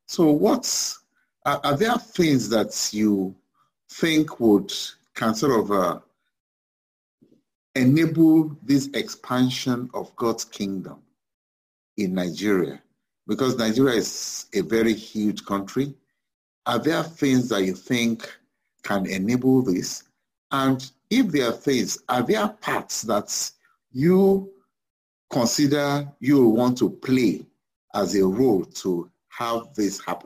So are there things that you think can sort of enable this expansion of God's kingdom in Nigeria? Because Nigeria is a very huge country. Are there things that you think can enable this? And if there are things, are there parts that you consider you want to play as a role to have this happen?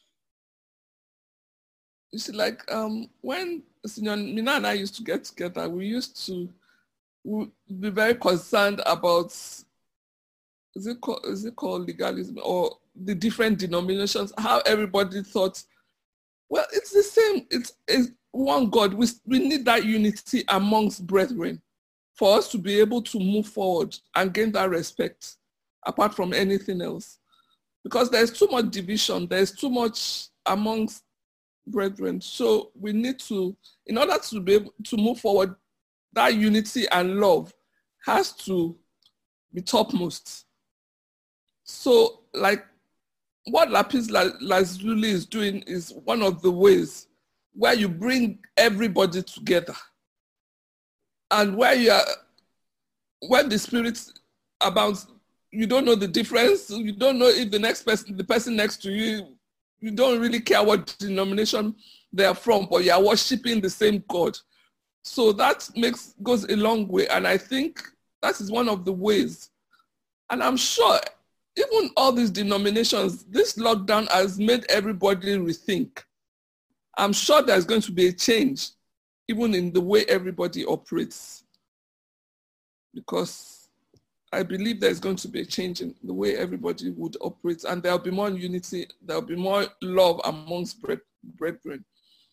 You see, like when Senior Mina and I used to get together, we used to be very concerned about, is it called legalism, or the different denominations, how everybody thought, well, it's the same, it's one God. We need that unity amongst brethren for us to be able to move forward and gain that respect apart from anything else. Because there's too much division, there's too much amongst brethren. So we need to, in order to be able to move forward, that unity and love has to be topmost. So like what Lapis Lazuli is doing is one of the ways where you bring everybody together. And when the Spirit abounds, you don't know the difference. You don't know if the person next to you, you don't really care what denomination they are from, but you are worshiping the same God. So that goes a long way. And I think that is one of the ways. And I'm sure even all these denominations, this lockdown has made everybody rethink. I'm sure there's going to be a change even in the way everybody operates, because I believe there's going to be a change in the way everybody would operate, and there'll be more unity, there'll be more love amongst brethren.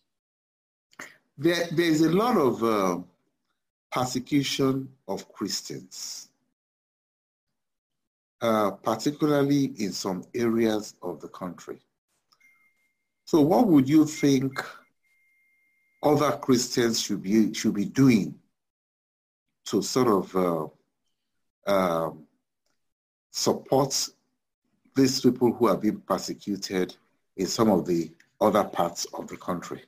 There's a lot of persecution of Christians, particularly in some areas of the country. So what would you think other Christians should be doing to sort of support these people who are being persecuted in some of the other parts of the country?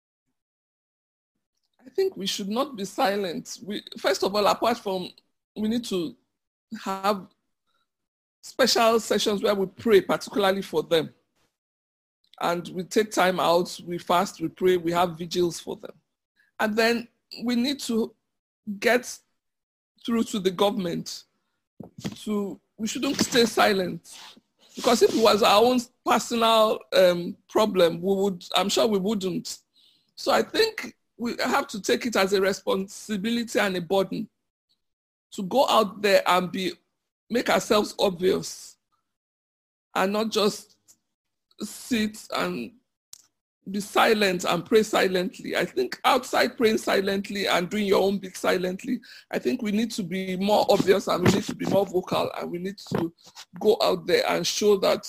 I think we should not be silent. First of all, apart from, we need to have special sessions where we pray particularly for them. And we take time out, we fast, we pray, we have vigils for them. And then we need to get through to the government. We shouldn't stay silent, because if it was our own personal problem, I'm sure we wouldn't. So I think we have to take it as a responsibility and a burden to go out there and make ourselves obvious and not just sit and be silent and pray silently. I think outside praying silently and doing your own bit silently, I think we need to be more obvious and we need to be more vocal, and we need to go out there and show that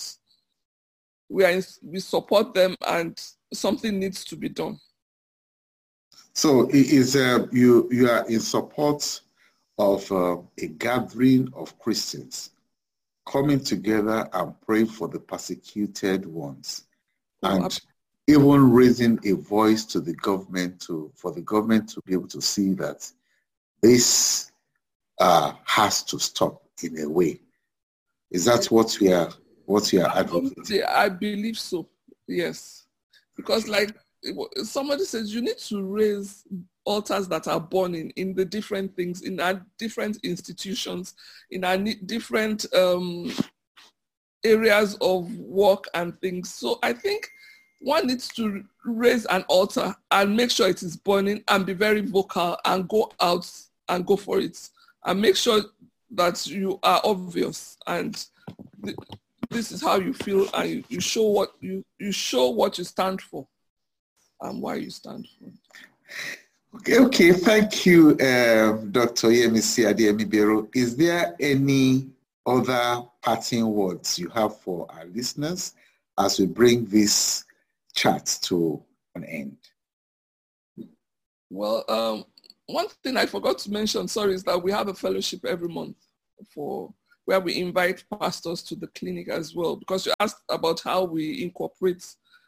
we support them and something needs to be done. So you are in support of a gathering of Christians coming together and praying for the persecuted ones, and even raising a voice to the government for the government to be able to see that this has to stop in a way. Is that what you are advocating? I believe so, yes. Because like somebody says, you need to raise altars that are burning in the different things, in our different institutions, in our different areas of work and things. So I think one needs to raise an altar and make sure it is burning and be very vocal and go out and go for it and make sure that you are obvious and this is how you feel, and you show what you stand for and why you stand for it. Okay. Thank you, Dr. Yemisi Adeyemi-Bello. Is there any other parting words you have for our listeners as we bring this chat to an end? Well, one thing I forgot to mention, is that we have a fellowship every month for where we invite pastors to the clinic as well, because you asked about how we incorporate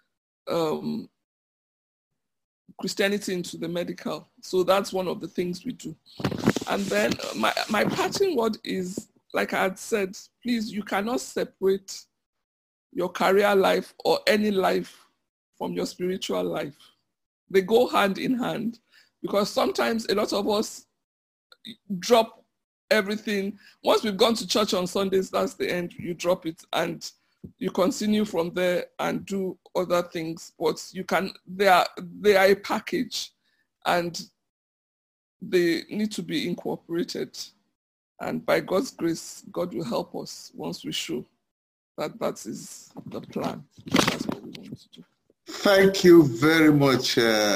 Christianity into the medical. So that's one of the things we do. And then my parting word is, like I had said, please, you cannot separate your career life or any life from your spiritual life. They go hand in hand, because sometimes a lot of us drop everything. Once we've gone to church on Sundays, that's the end. You drop it and you continue from there and do other things. But you can, they are a package, and they need to be incorporated. And by God's grace, God will help us once we show that that is the plan. That's what we want to do. Thank you very much,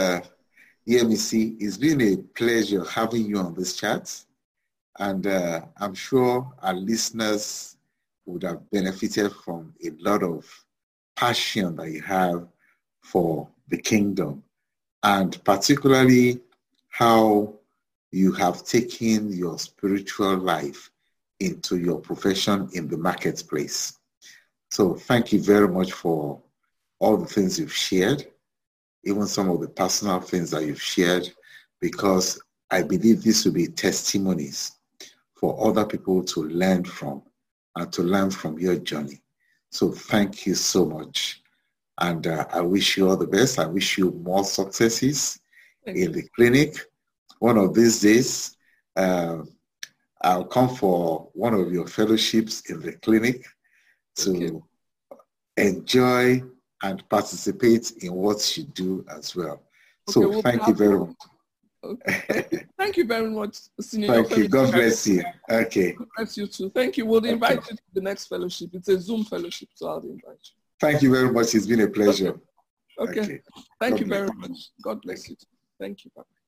Yemisi. It's been a pleasure having you on this chat. And I'm sure our listeners would have benefited from a lot of passion that you have for the kingdom, and particularly how you have taken your spiritual life into your profession in the marketplace. So thank you very much for all the things you've shared, even some of the personal things that you've shared, because I believe this will be testimonies for other people to learn from and to learn from your journey. So thank you so much. And I wish you all the best. I wish you more successes in the clinic. One of these days, I'll come for one of your fellowships in the clinic to enjoy and participate in what you do as well. So well, thank you very much. Okay. Thank you very much, Senior. Thank you. God bless you. Okay. God bless you too. Thank you. We'll invite you to the next fellowship. It's a Zoom fellowship, so I'll invite you. Thank you very much. It's been a pleasure. Okay. Thank you very much. God bless you too. Thank you. Bye.